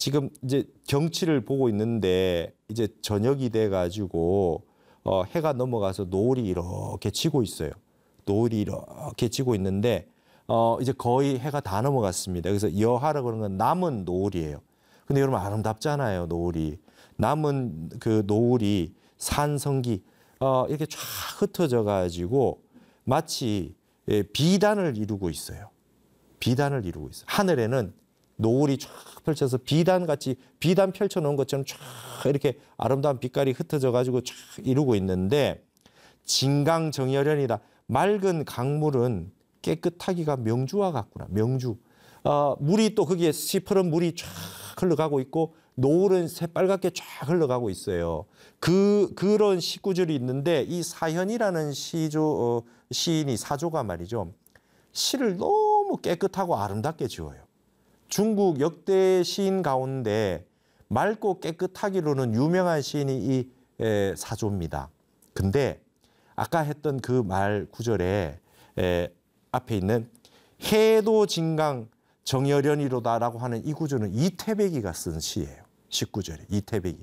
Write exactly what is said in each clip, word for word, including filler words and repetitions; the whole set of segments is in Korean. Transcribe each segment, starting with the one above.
지금 이제 경치를 보고 있는데 이제 저녁이 돼 가지고 어, 해가 넘어가서 노을이 이렇게 지고 있어요. 노을이 이렇게 지고 있는데 어, 이제 거의 해가 다 넘어갔습니다. 그래서 여하라고 그러는 건 남은 노을이에요. 근데 여러분 아름답잖아요, 노을이. 남은 그 노을이 산성기 어, 이렇게 쫙 흩어져 가지고 마치 예, 비단을 이루고 있어요. 비단을 이루고 있어요. 하늘에는 노을이 쫙 펼쳐서 비단같이 비단 펼쳐놓은 것처럼 쫙 이렇게 아름다운 빛깔이 흩어져 가지고 쫙 이루고 있는데 진강정열연이다. 맑은 강물은 깨끗하기가 명주와 같구나. 명주. 어, 물이 또 거기에 시퍼런 물이 쫙 흘러가고 있고 노을은 새빨갛게 쫙 흘러가고 있어요. 그 그런 시구절이 있는데 이 사현이라는 시조 어, 시인이 사조가 말이죠. 시를 너무 깨끗하고 아름답게 지어요. 중국 역대 시인 가운데 맑고 깨끗하기로는 유명한 시인이 이 에, 사조입니다. 근데 아까 했던 그 말 구절에 에, 앞에 있는 해도 진강 정열연이로다라고 하는 이 구절은 이태백이가 쓴 시예요. 십구 절에 이태백이.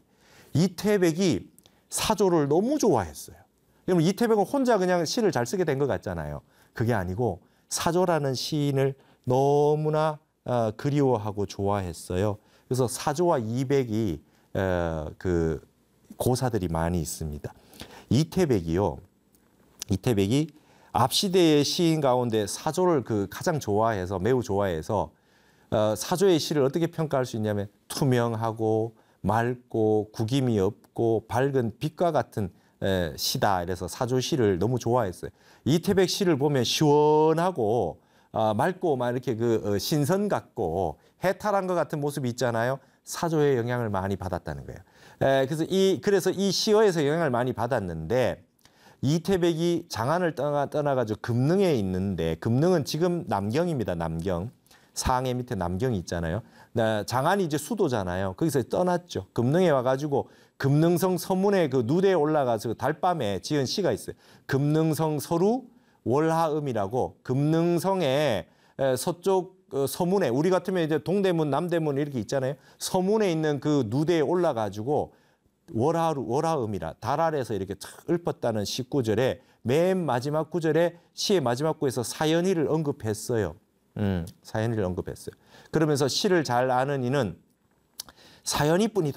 이태백이 사조를 너무 좋아했어요. 그러면 이태백은 혼자 그냥 시를 잘 쓰게 된 것 같잖아요. 그게 아니고 사조라는 시인을 너무나 어, 그리워하고 좋아했어요. 그래서 사조와 이백이 어, 그 고사들이 많이 있습니다. 이태백이요. 이태백이 앞시대의 시인 가운데 사조를 그 가장 좋아해서 매우 좋아해서 어, 사조의 시를 어떻게 평가할 수 있냐면 투명하고 맑고 구김이 없고 밝은 빛과 같은 에, 시다. 이래서 사조 시를 너무 좋아했어요. 이태백 시를 보면 시원하고 어, 맑고 막 이렇게 그 어, 신선 같고 해탈한 것 같은 모습이 있잖아요. 사조의 영향을 많이 받았다는 거예요. 에, 그래서 이 그래서 이 시어에서 영향을 많이 받았는데 이태백이 장안을 떠나 떠나가지고 금능에 있는데 금능은 지금 남경입니다. 남경. 상해 밑에 남경이 있잖아요. 장안이 이제 수도잖아요. 거기서 떠났죠. 금능에 와가지고 금능성 서문에 그 누대에 올라가서 달밤에 지은 시가 있어요. 금능성 서루 월하음이라고 금능성의 서쪽 서문에 우리 같으면 이제 동대문, 남대문 이렇게 있잖아요. 서문에 있는 그 누대에 올라가지고 월하루, 월하음이라 달 아래에서 이렇게 탁 읊었다는 십구 절에 맨 마지막 구절에 시의 마지막 구에서 사연이를 언급했어요. 음, 사연이를 언급했어요. 그러면서 시를 잘 아는 이는 사연이뿐이다.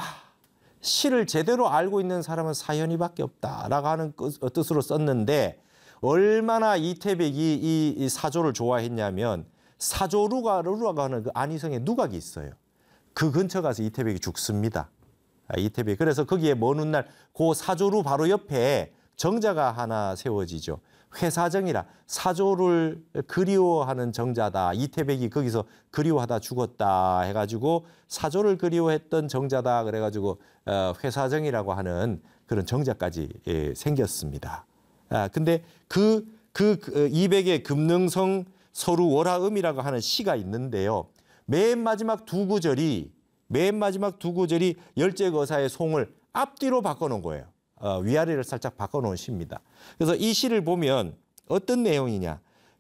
시를 제대로 알고 있는 사람은 사연이밖에 없다라고 하는 뜻으로 썼는데 얼마나 이태백이 이, 이 사조를 좋아했냐면 사조루가루라고 하는 그 안희성에 누각이 있어요. 그 근처 가서 이태백이 죽습니다. 이태백. 그래서 거기에 먼 훗날 그 사조루 바로 옆에 정자가 하나 세워지죠. 회사정이라 사조를 그리워하는 정자다. 이태백이 거기서 그리워하다 죽었다 해가지고 사조를 그리워했던 정자다 그래가지고 회사정이라고 하는 그런 정자까지 생겼습니다. 아, 근데 그, 그, 그 이백의 금능성 서루 월하음이라고 하는 시가 있는데요. 맨 마지막 두 구절이 맨 마지막 두 구절이 열제거사의 송을 앞뒤로 바꿔놓은 거예요. 어, 위아래를 살짝 바꿔놓은 시입니다. 그래서 이 시를 보면 어떤 내용이냐.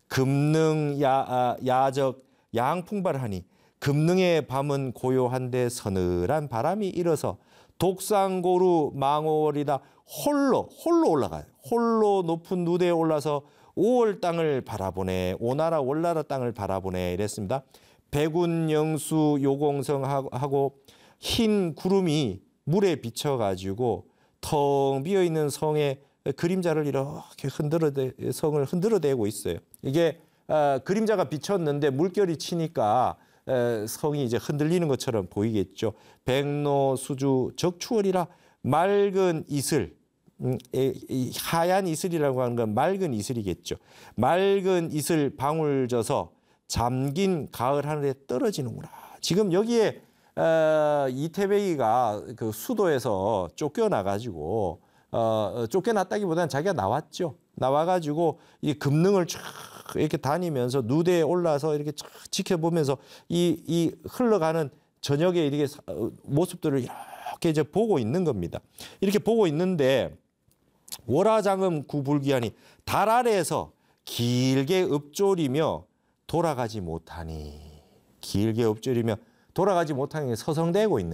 금능 야, 아, 야적 양풍발하니 금능의 밤은 고요한데 서늘한 바람이 일어서 독상고루 망오월이다. 홀로 홀로 올라가요. 홀로 높은 누대에 올라서 오월 땅을 바라보네. 오나라 월나라 땅을 바라보네 이랬습니다. 백운 영수 요공성하고 흰 구름이 물에 비쳐가지고 텅 비어있는 성에 그림자를 이렇게 흔들어대, 성을 흔들어대고 있어요. 이게 어, 그림자가 비쳤는데 물결이 치니까 에, 성이 이제 흔들리는 것처럼 보이겠죠. 백로 수주 적추월이라 맑은 이슬, 음, 에, 이 하얀 이슬이라고 하는 건 맑은 이슬이겠죠. 맑은 이슬 방울 져서 잠긴 가을 하늘에 떨어지는구나. 지금 여기에 어, 이태백이가 그 수도에서 쫓겨나가지고 어, 쫓겨났다기보다는 자기가 나왔죠. 나와가지고 이 금능을 쫙 이렇게 다니면서 누대에 올라서 이렇게 쫙 지켜보면서 이, 이 흘러가는 저녁에 이렇게 모습들을 이렇게 이제 보고 있는 겁니다. 이렇게 보고 있는데 월화장음 구불기하니 달 아래에서 길게 읊조리며 돌아가지 못하니 길게 읊조리며 돌아가지 못하는 게 서성대고 있는